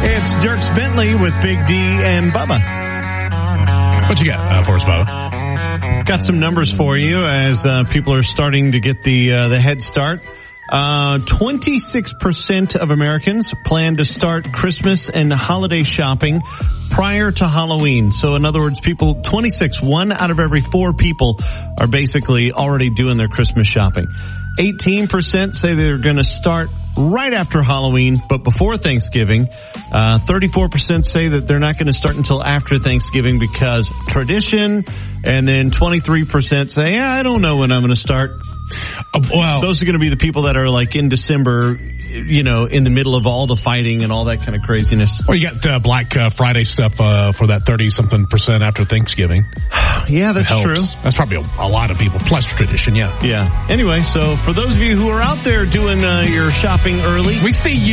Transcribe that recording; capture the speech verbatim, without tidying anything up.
It's Dierks Bentley with Big D and Bubba. What you got uh, for us, Bubba? Got some numbers for you as uh, people are starting to get the uh, the head start. Uh, twenty-six percent of Americans plan to start Christmas and holiday shopping prior to Halloween. So in other words, people, twenty-six, one out of every four people are basically already doing their Christmas shopping. eighteen percent say they're going to start right after Halloween, but before Thanksgiving. Uh, thirty-four percent say that they're not going to start until after Thanksgiving because tradition. And then twenty-three percent say, yeah, I don't know when I'm going to start. Uh, well, those are going to be the people that are like in December, you know, in the middle of all the fighting and all that kind of craziness. Well, you got uh, Black uh, Friday stuff uh, for that thirty-something percent after Thanksgiving. Yeah, that's true. That's probably a, a lot of people, plus tradition, yeah. Yeah. Anyway, so for those of you who are out there doing uh, your shopping early, we see you.